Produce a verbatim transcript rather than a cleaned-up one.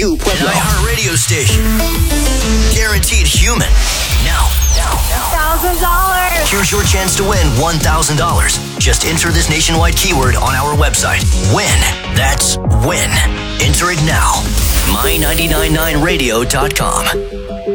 You, Pueblo. An iHeart radio station. Guaranteed human. Now, now, now. Thousand dollars. Here's your chance to win one thousand dollars. Just enter this nationwide keyword on our website. Win. That's win. Enter it now. my nine nine nine radio dot com.